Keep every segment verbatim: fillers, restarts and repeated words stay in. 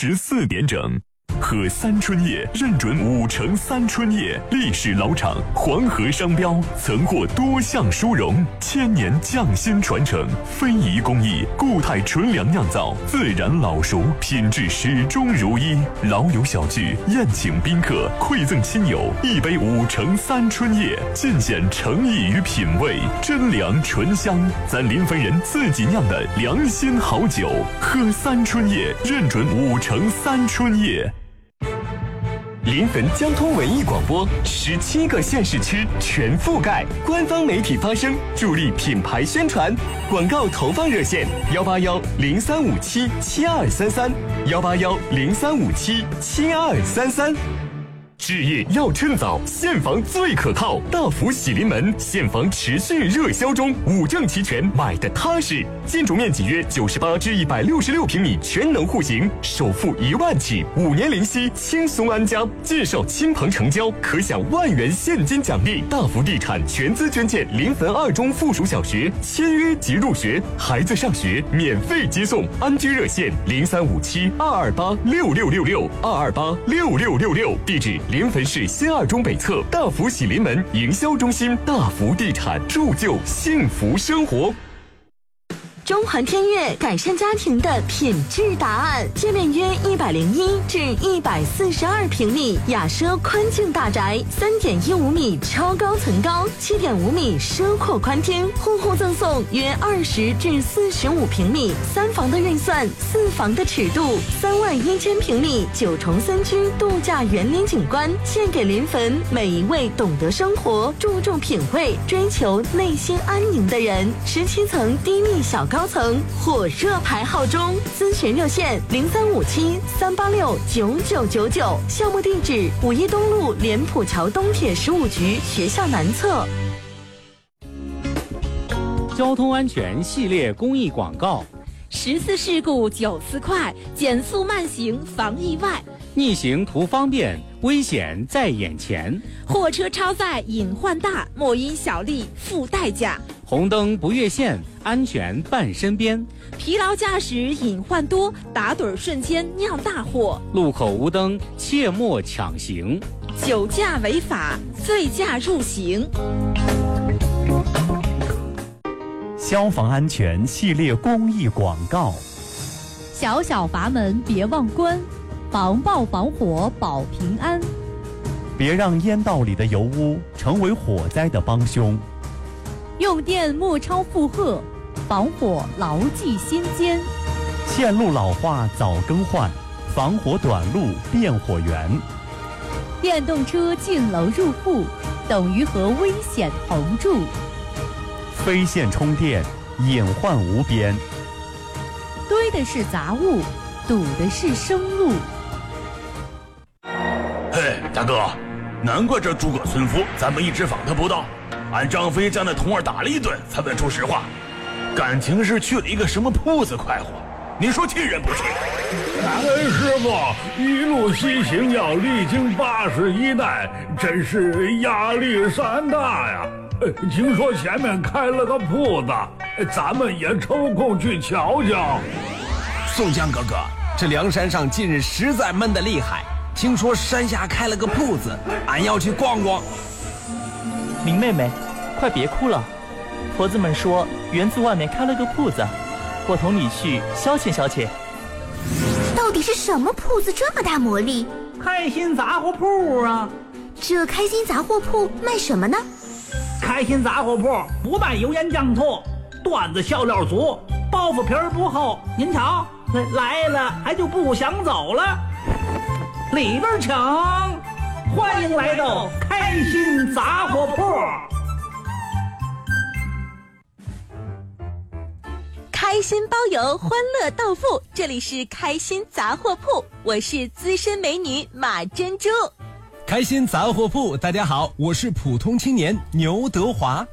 十四点整。喝三春叶认准五成三春叶，历史老厂，黄河商标，曾获多项殊荣，千年匠心传承，非遗工艺，固态纯粮酿造，自然老熟，品质始终如一。老友小聚，宴请宾客，馈赠亲友一杯五成三春叶，尽显诚意与品味，真粮醇香，咱临汾人自己酿的良心好酒。喝三春叶认准五成三春叶。临汾交通文艺广播，十七个县市区全覆盖，官方媒体发声，助力品牌宣传。广告投放热线：幺八幺零三五七七二三三，幺八幺零三五七七二三三。置业要趁早，现房最可靠。大福喜临门，现房持续热销中，五证齐全，买的踏实。建筑面积约九十八至一百六十六平米，全能户型，首付一万起，五年零息，轻松安家。介绍亲朋成交，可享万元现金奖励。大福地产全资捐建临汾二中附属小学，签约即入学，孩子上学免费接送。安居热线零三五七二二八六六六六二二八六六六六，地址。临汾市新二中北侧大福喜临门营销中心，大福地产铸就幸福生活。 中环天悦改善家庭的品质答案，界面约一百零一至一百四十二平米，雅奢宽净大宅，三点一五米超高层高，七点五米奢阔宽厅，户户赠送约二十至四十五平米，三房的预算，四房的尺度，三万一千平米九重三居度假园林景观，献给临汾每一位懂得生活、注重品味、追求内心安宁的人。十七层低密小高层火热排号中，咨询热线零三五七三八六九九九九，项目地址五一东路莲浦桥东铁十五局学校南侧。 交通安全系列公益广告： 十次事故九次快，减速慢行防意外。 逆行图方便，危险在眼前。 货车超载隐患大，莫因小利付代价。 红灯不越线，安全伴身边。 疲劳驾驶隐患多，打盹瞬间酿大祸。 路口无灯，切莫抢行。 酒驾违法，醉驾入刑。 消防安全系列公益广告： 小小阀门别忘关，防爆防火保平安。 别让烟道里的油污成为火灾的帮凶。 用电莫超负荷，防火牢记心间。 线路老化早更换，防火短路变火源。 电动车进楼入户，等于和危险同住。 非线充电，隐患无边。 堆的是杂物，堵的是生路。 嘿，大哥，难怪这诸葛村夫咱们一直访他不到，俺张飞将那童儿打了一顿才问出实话，感情是去了一个什么铺子快活，你说气人不气？ 感恩师傅，一路西行要历经八十一难，真是压力山大呀。听说前面开了个铺子，咱们也抽空去瞧瞧。 宋江哥哥，这梁山上近日实在闷得厉害，听说山下开了个铺子，俺要去逛逛。 明妹妹，快别哭了，婆子们说园子外面开了个铺子，我同你去消遣消遣。 到底是什么铺子这么大魔力？ 开心杂货铺啊！ 这开心杂货铺卖什么呢？ 开心杂货铺不卖油盐酱醋，段子笑料足，包袱皮儿不厚。您瞧，来了还就不想走了。里边请，欢迎来到开心杂货铺。 开心包邮，欢乐到付，这里是开心杂货铺，我是资深美女马珍珠。 开心杂货铺，大家好，我是普通青年牛德华。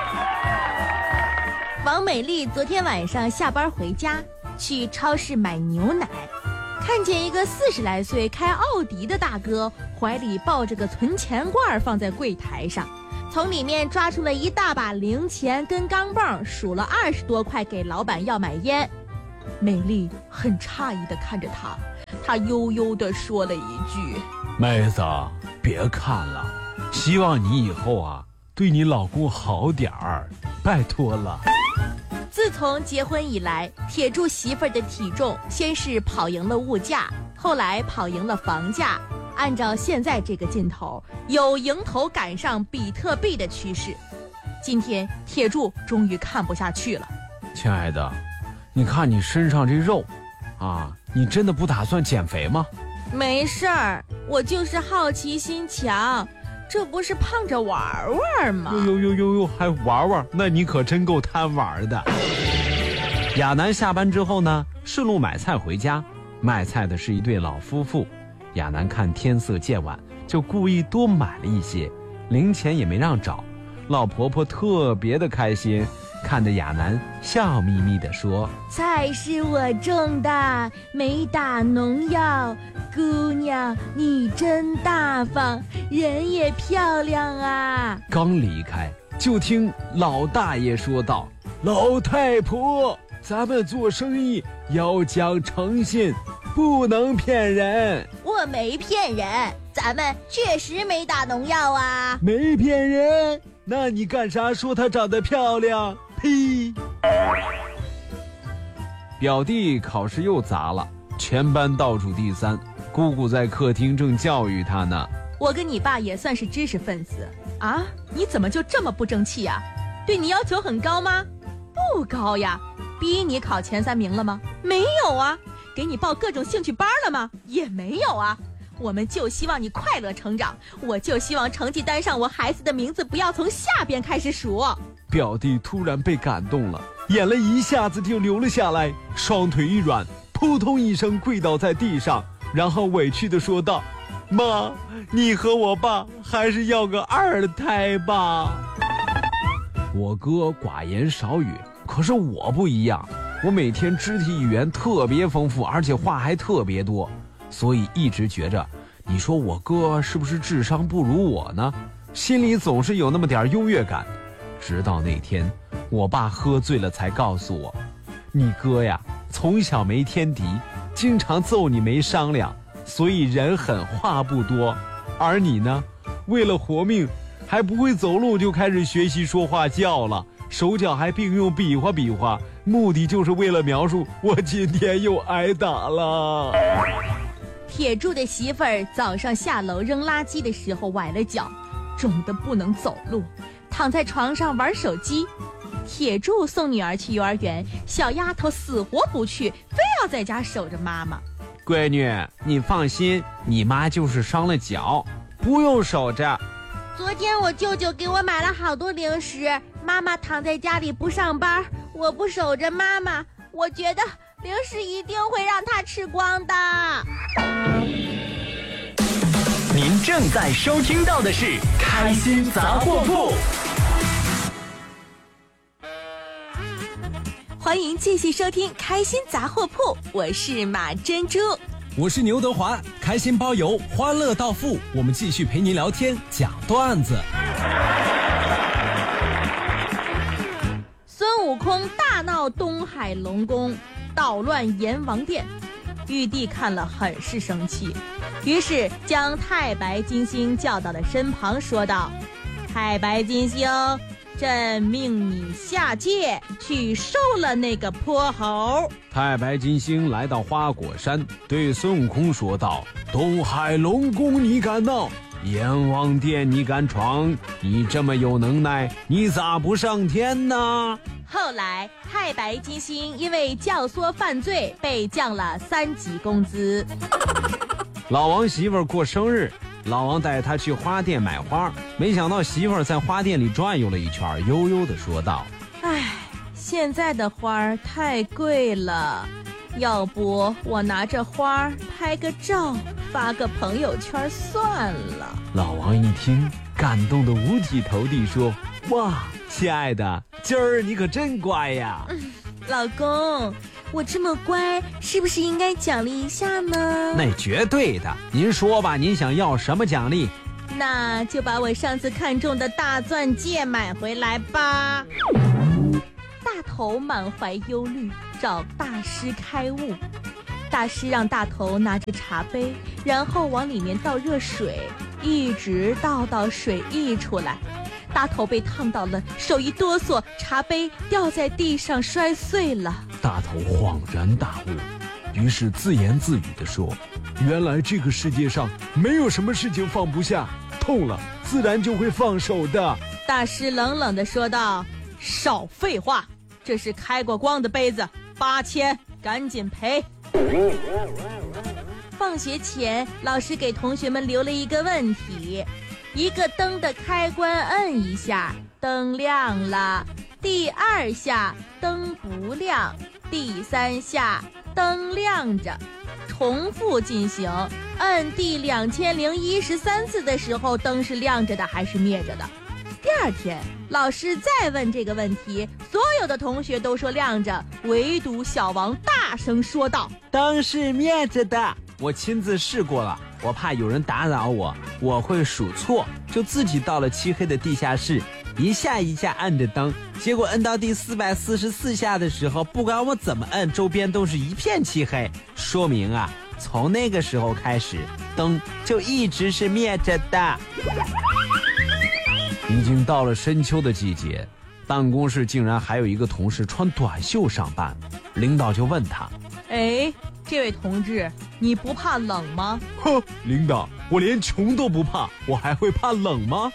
王美丽昨天晚上下班回家，去超市买牛奶，看见一个四十来岁开奥迪的大哥，怀里抱着个存钱罐放在柜台上，从里面抓出了一大把零钱跟钢镚，数了二十多块给老板要买烟。美丽很诧异地看着他， 他悠悠地说了一句： 妹子，别看了，希望你以后啊对你老公好点儿，拜托了。 自从结婚以来，铁柱媳妇儿的体重先是跑赢了物价，后来跑赢了房价。按照现在这个劲头，有迎头赶上比特币的趋势。今天铁柱终于看不下去了。 亲爱的，你看你身上这肉啊，你真的不打算减肥吗？ 没事儿，我就是好奇心强，这不是胖着玩玩吗？ 呦呦呦呦，还玩玩？那你可真够贪玩的。亚楠下班之后呢，顺路买菜回家，卖菜的是一对老夫妇。亚楠看天色渐晚，就故意多买了一些，零钱也没让找。老婆婆特别的开心，看着亚楠笑眯眯地说： 菜是我种的，没打农药，姑娘你真大方，人也漂亮啊。 刚离开，就听老大爷说道：老太婆，咱们做生意要讲诚信，不能骗人。 我没骗人，咱们确实没打农药啊。 没骗人？那你干啥说她长得漂亮？呸！表弟考试又砸了，全班倒数第三。姑姑在客厅正教育他呢。 我跟你爸也算是知识分子啊，你怎么就这么不争气啊？对你要求很高吗？不高呀。逼你考前三名了吗？没有啊。给你报各种兴趣班了吗？也没有啊。我们就希望你快乐成长，我就希望成绩单上我孩子的名字不要从下边开始数。 表弟突然被感动了，眼泪一下子就流了下来，双腿一软，扑通一声跪倒在地上，然后委屈地说道：妈，你和我爸还是要个二胎吧。我哥寡言少语，可是我不一样，我每天肢体语言特别丰富，而且话还特别多，所以一直觉着，你说我哥是不是智商不如我呢？心里总是有那么点优越感。直到那天，我爸喝醉了才告诉我，你哥呀，从小没天敌，经常揍你没商量，所以人狠话不多。而你呢，为了活命，还不会走路就开始学习说话叫了，手脚还并用比划比划，目的就是为了描述我今天又挨打了。 铁柱的媳妇儿早上下楼扔垃圾的时候崴了脚，肿得不能走路，躺在床上玩手机。铁柱送女儿去幼儿园，小丫头死活不去，非要在家守着妈妈。 闺女，你放心，你妈就是伤了脚，不用守着。 昨天我舅舅给我买了好多零食，妈妈躺在家里不上班，我不守着妈妈，我觉得零食一定会让她吃光的。 您正在收听到的是开心杂货铺。 欢迎继续收听开心杂货铺，我是马珍珠， 我是牛德华，开心包邮，欢乐到付，我们继续陪您聊天讲段子。 孙悟空大闹东海龙宫，捣乱阎王殿，玉帝看了很是生气，于是将太白金星叫到了身旁，说道：太白金星，朕命你下界去收了那个泼猴。 太白金星来到花果山，对孙悟空说道：东海龙宫你敢闹，阎王殿你敢闯，你这么有能耐，你咋不上天呢？ 后来太白金星因为教唆犯罪被降了三级工资。 老王媳妇儿过生日，老王带他去花店买花，没想到媳妇儿在花店里转悠了一圈，悠悠地说道： 唉，现在的花太贵了，要不我拿着花拍个照发个朋友圈算了。 老王一听，感动得五体投地，说：哇，亲爱的，今儿你可真乖呀、 嗯、老公，我这么乖，是不是应该奖励一下呢？ 那绝对的，您说吧，您想要什么奖励？ 那就把我上次看中的大钻戒买回来吧。大头满怀忧虑，找大师开悟。 大师让大头拿着茶杯，然后往里面倒热水，一直倒到水溢出来。大头被烫到了，手一哆嗦，茶杯掉在地上摔碎了。 大头恍然大悟，于是自言自语地说：原来这个世界上没有什么事情放不下，痛了自然就会放手的。 大师冷冷地说道：少废话，这是开过光的杯子，八千，赶紧赔。放学前，老师给同学们留了一个问题：一个灯的开关摁一下，灯亮了；第二下灯不亮，第三下灯亮着，重复进行。摁第两千零一十三次的时候，灯是亮着的还是灭着的？第二天，老师再问这个问题，所有的同学都说亮着，唯独小王大声说道： 灯是灭着的，我亲自试过了，我怕有人打扰我，我会数错，就自己到了漆黑的地下室，一下一下按着灯，结果摁到第四百四十四下的时候，不管我怎么摁，周边都是一片漆黑，说明啊，从那个时候开始，灯就一直是灭着的。 已经到了深秋的季节，办公室竟然还有一个同事穿短袖上班，领导就问他： 哎，这位同志，你不怕冷吗？ 哼，领导，我连穷都不怕，我还会怕冷吗？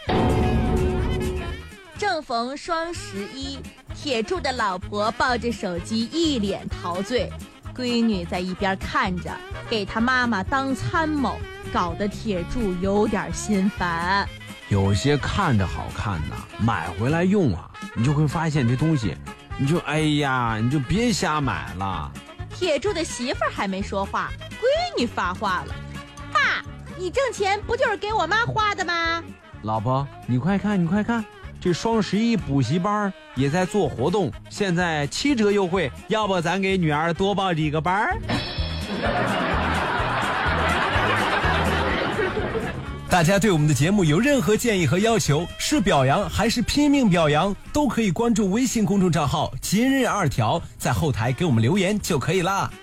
正逢双十一，铁柱的老婆抱着手机一脸陶醉，闺女在一边看着，给他妈妈当参谋，搞得铁柱有点心烦。 有些看着好看呐，买回来用啊，你就会发现这东西，你就哎呀，你就别瞎买了。 铁柱的媳妇儿还没说话，闺女发话了：爸，你挣钱不就是给我妈花的吗？ 老婆，你快看，你快看，这双十一补习班也在做活动，现在七折优惠，要不咱给女儿多报几个班儿？ 大家对我们的节目有任何建议和要求，是表扬还是拼命表扬，都可以关注微信公众账号今日二条，在后台给我们留言就可以啦。